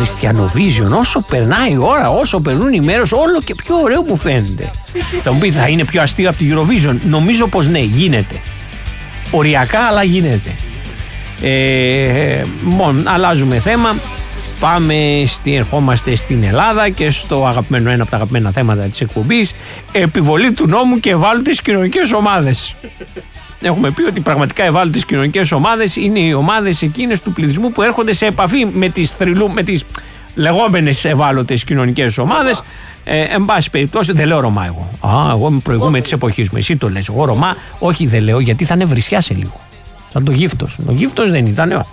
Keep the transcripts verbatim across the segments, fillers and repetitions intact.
Χριστιανοβίζιον, όσο περνάει η ώρα, όσο περνούν οι μέρες, όλο και πιο ωραίο μου φαίνεται. Θα μου πει, θα είναι πιο αστείο από τη Eurovision? Νομίζω πως ναι, γίνεται. Οριακά, αλλά γίνεται. Ε, μόνο, αλλάζουμε θέμα. Πάμε, στη, ερχόμαστε στην Ελλάδα και στο αγαπημένο, ένα από τα αγαπημένα θέματα της εκπομπής, επιβολή του νόμου και ευάλωτες κοινωνικές ομάδες. Έχουμε πει ότι πραγματικά ευάλωτες κοινωνικές ομάδες είναι οι ομάδες εκείνες του πληθυσμού που έρχονται σε επαφή με τις, θρυλού, με τις λεγόμενες ευάλωτες κοινωνικές ομάδες. Ε, εν πάση περιπτώσει, δεν λέω Ρωμά εγώ. Α, εγώ είμαι προηγούμενη της εποχής μου. Εσύ το λες. Εγώ Ρωμά, όχι, δεν λέω, γιατί θα είναι βρισιά σε λίγο. Σαν το γύφτος. Ο γύφτος δεν ήταν.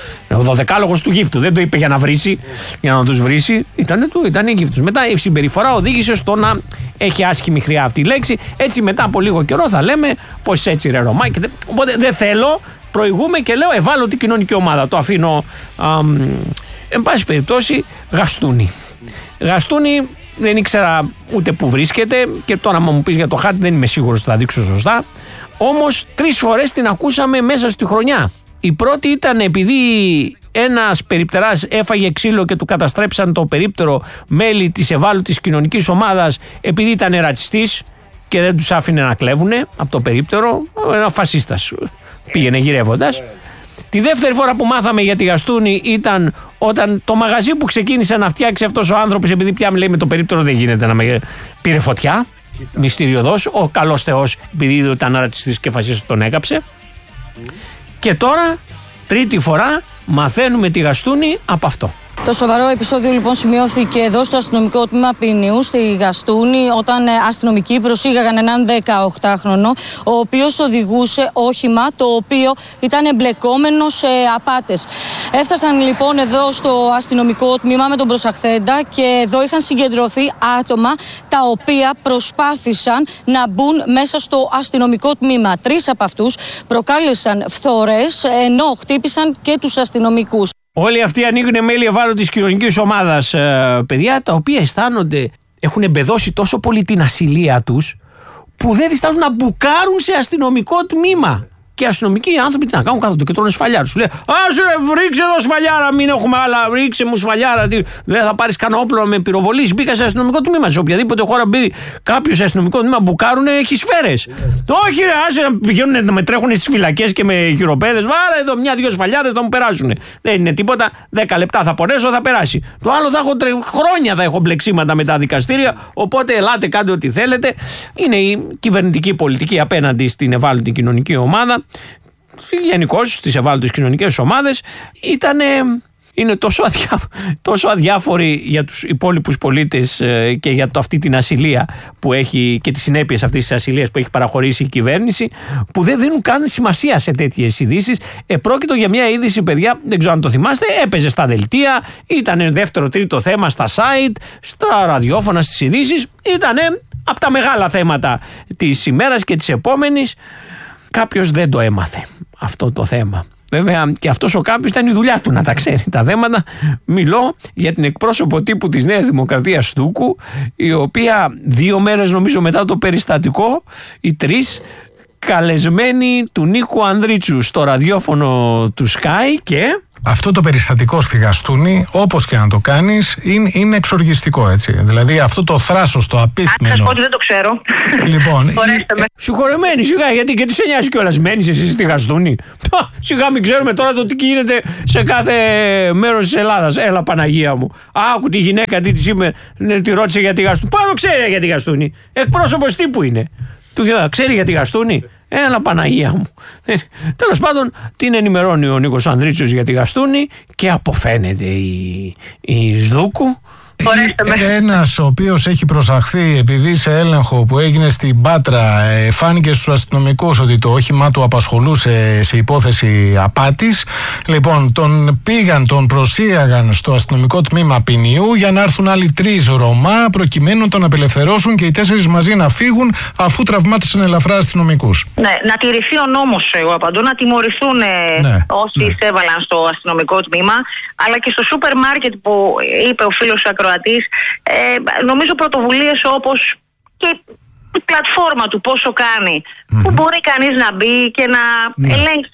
Ο δωδεκάλογος του γύφτου. Δεν το είπε για να βρίσει, για να τους βρίσει. Ήτανε του, ήταν γύφτος. Μετά η συμπεριφορά οδήγησε στο να έχει άσχημη χρειά αυτή η λέξη. Έτσι, μετά από λίγο καιρό θα λέμε πως έτσι ρε Ρωμά. Οπότε δεν θέλω, προηγούμε και λέω ευάλωτη κοινωνική ομάδα. Το αφήνω. Αμ, εν πάση περιπτώσει, Γαστούνη. Γαστούνη δεν ήξερα ούτε που βρίσκεται και τώρα, μου πεις για το χάρτη, δεν είμαι σίγουρος ότι θα δείξω σωστά. Όμως τρεις φορές την ακούσαμε μέσα στη χρονιά. Η πρώτη ήταν επειδή ένας περιπτεράς έφαγε ξύλο και του καταστρέψαν το περίπτερο μέλη της ευάλωτης κοινωνικής ομάδας επειδή ήταν ρατσιστής και δεν τους άφηνε να κλέβουνε από το περίπτερο. Ένα φασίστας πήγαινε γυρεύοντας. Τη δεύτερη φορά που μάθαμε για τη Γαστούνη ήταν όταν το μαγαζί που ξεκίνησε να φτιάξει αυτός ο άνθρωπος, επειδή πια λέει με το περίπτερο δεν γίνεται να με πήρε φωτιά. Μυστηριωδώς, ο καλός Θεός, επειδή ήταν ρατσιστής και φασίστας, τον έκαψε. Mm. Και τώρα, τρίτη φορά, μαθαίνουμε τη Γαστούνη από αυτό. Το σοβαρό επεισόδιο λοιπόν σημειώθηκε εδώ στο αστυνομικό τμήμα Ποινιού στη Γαστούνη, όταν αστυνομικοί προσήγαγαν έναν δεκαοκτάχρονο, ο οποίος οδηγούσε όχημα το οποίο ήταν εμπλεκόμενο σε απάτες. Έφτασαν λοιπόν εδώ στο αστυνομικό τμήμα με τον προσαχθέντα και εδώ είχαν συγκεντρωθεί άτομα τα οποία προσπάθησαν να μπουν μέσα στο αστυνομικό τμήμα. Τρεις από αυτούς προκάλεσαν φθορές, ενώ χτύπησαν και τους αστυνομικούς. Όλοι αυτοί ανοίγουν μέλη ευάλωτης κοινωνικής ομάδας, ε, παιδιά τα οποία αισθάνονται, έχουν εμπεδώσει τόσο πολύ την ασυλία τους που δεν διστάζουν να μπουκάρουν σε αστυνομικό τμήμα. Και οι αστυνομικοί άνθρωποι τι να κάνουν, κάθονται και τρώνε σφαλιάρα. Σου λέει, άσε ρε, ρίξε εδώ σφαλιάρα, μην έχουμε άλλα, ρίξε μου σφαλιάρα. Δεν θα πάρεις κανένα όπλο με πυροβολή. Μπήκα σε αστυνομικό τμήμα. Σε οποιαδήποτε χώρα μπει κάποιο σε αστυνομικό τμήμα, μπουκάρουν, έχει σφαίρες. Yeah. Όχι ρε, άσε να πηγαίνουν να με τρέχουν στις φυλακές και με χειροπέδες. Βάρα εδώ μια-δυο σφαλιάρες θα μου περάσουν. Δεν είναι τίποτα. Δέκα λεπτά θα πονέσω, θα περάσει. Το άλλο θα έχω τρε... χρόνια θα έχω μπλεξίματα με τα δικαστήρια. Οπότε ελάτε, κάντε ό,τι θέλετε. Είναι η κυβερνητική πολιτική απέναντι στην ευάλωτη κοινωνική ομάδα. Γενικώς στις ευάλωτες κοινωνικές ομάδες ήταν, είναι τόσο, αδιά, τόσο αδιάφοροι για τους υπόλοιπους πολίτες και για το, αυτή την ασυλία που έχει και τις συνέπειες αυτής της ασυλίας που έχει παραχωρήσει η κυβέρνηση, που δεν δίνουν καν σημασία σε τέτοιες ειδήσεις. Επρόκειτο για μια είδηση, παιδιά, δεν ξέρω αν το θυμάστε, έπαιζε στα δελτία, ήταν δεύτερο τρίτο θέμα στα site, στα ραδιόφωνα, στις ειδήσεις, ήταν από τα μεγάλα θέματα της ημέρας και της επόμενης. Κάποιος δεν το έμαθε αυτό το θέμα. Βέβαια και αυτός ο κάποιος ήταν η δουλειά του να τα ξέρει τα θέματα. Μιλώ για την εκπρόσωπο τύπου της Νέας Δημοκρατίας Στούκου, η οποία δύο μέρες νομίζω μετά το περιστατικό, οι τρεις, καλεσμένοι του Νίκου Ανδρίτσου στο ραδιόφωνο του Sky και... Αυτό το περιστατικό στη Γαστούνη, όπως και να το κάνεις, είναι, είναι εξοργιστικό, έτσι. Δηλαδή αυτό το θράσος, το απίθμενο. Αν σας πω ότι δεν το ξέρω. Λοιπόν. η... με. Συγχωρεμένοι, σιγά, γιατί και τι σε νοιάζει κιόλας, μένεις εσύ στη Γαστούνη. Σιγά μην ξέρουμε τώρα το τι γίνεται σε κάθε μέρος της Ελλάδας. Έλα Παναγία μου. Άκου τη γυναίκα τι της είπε, ναι, τη ρώτησε για τη Γαστούνη. Πάνω ξέρει για τη Γαστούνη. Εκπρόσωπος τύπου είναι. Του ξέρει για τη Γαστούνη. Έλα Παναγία μου. Τέλος πάντων, την ενημερώνει ο Νίκος Ανδρίτσος για τη Γαστούνη και αποφαίνεται η, η Σδούκου. Ένας ο οποίος έχει προσαχθεί επειδή σε έλεγχο που έγινε στην Πάτρα ε, φάνηκε στους αστυνομικούς ότι το όχημά του απασχολούσε σε υπόθεση απάτης. Λοιπόν, τον πήγαν, τον προσήγαγαν στο αστυνομικό τμήμα Ποινιού για να έρθουν άλλοι τρεις Ρωμά προκειμένου να τον απελευθερώσουν και οι τέσσερις μαζί να φύγουν αφού τραυμάτισαν ελαφρά αστυνομικούς. Ναι, να τηρηθεί ο νόμος, εγώ απαντώ, να τιμωρηθούν ναι, όσοι ναι. εισέβαλαν στο αστυνομικό τμήμα, αλλά και στο σούπερ μάρκετ που είπε ο φίλος ακροατής, ε, νομίζω πρωτοβουλίες όπως και η πλατφόρμα του πόσο κάνει, mm-hmm. που μπορεί κανείς να μπει και να mm-hmm. ελέγξει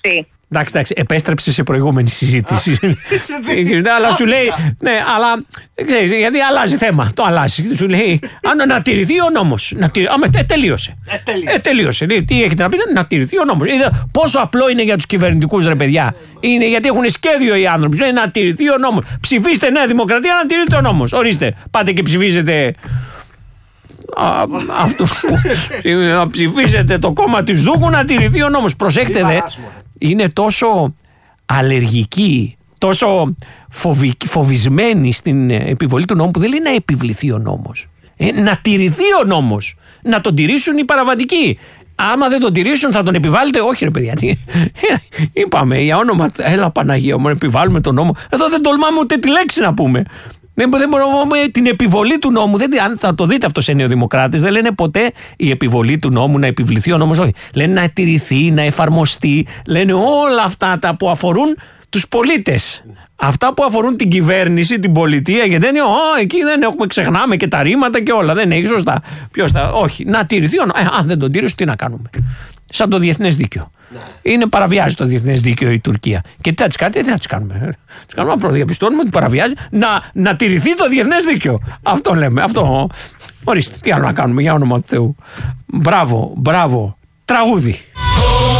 Εντάξει, εντάξει, επέστρεψε σε προηγούμενη συζήτηση. Αλλά σου λέει, ναι, αλλά γιατί αλλάζει θέμα. Το αλλάζει. Σου λέει, αν να τηρηθεί ο νόμος. Τελείωσε. Ε, τελείωσε. Τι έχετε να πείτε, να τηρηθεί ο νόμος. Πόσο απλό είναι για τους κυβερνητικούς, ρε παιδιά. Είναι γιατί έχουν σχέδιο οι άνθρωποι. Λέει να τηρηθεί ο νόμος. Ψηφίστε Νέα Δημοκρατία να τηρείται ο νόμος. Ορίστε, πάτε και ψηφίζετε. Α, αυτό που να ψηφίσετε το κόμμα της Δούκου να τηρηθεί ο νόμος. Προσέχτε δε, είναι τόσο αλλεργική, τόσο φοβι, φοβισμένη στην επιβολή του νόμου που δεν λέει να επιβληθεί ο νόμος, ε, να τηρηθεί ο νόμος, να τον τηρήσουν οι παραβατικοί. Άμα δεν τον τηρήσουν θα τον επιβάλλετε. Όχι ρε παιδιά, είπαμε για όνομα, έλα Παναγία μου, επιβάλλουμε τον νόμο. Εδώ δεν τολμάμε ούτε τη λέξη να πούμε. Δεν, δεν μπορούμε την επιβολή του νόμου. Δεν, αν θα το δείτε αυτό σε νεοδημοκράτες, δεν λένε ποτέ η επιβολή του νόμου, να επιβληθεί ο νόμος. Όχι. Λένε να τηρηθεί, να εφαρμοστεί. Λένε όλα αυτά τα που αφορούν τους πολίτες. Αυτά που αφορούν την κυβέρνηση, την πολιτεία. Γιατί δεν είναι, Ω, εκεί δεν έχουμε, ξεχνάμε και τα ρήματα και όλα. Δεν έχει σωστά. Ποιος θα, όχι. Να τηρηθεί ο νόμος. Ε, αν δεν τον τηρήσουν, τι να κάνουμε. Σαν το διεθνές δίκαιο. Ναι. Είναι παραβιάζει το διεθνές δίκαιο η Τουρκία. Και τι θα τις κάνουμε, τι θα τις κάνουμε. Τις κάνουμε να προδιαπιστώνουμε ότι παραβιάζει, να, να τηρηθεί το διεθνές δίκαιο. Αυτό λέμε. Αυτό. Ορίστε, τι άλλο να κάνουμε για όνομα του Θεού. Μπράβο, μπράβο. Τραγούδι.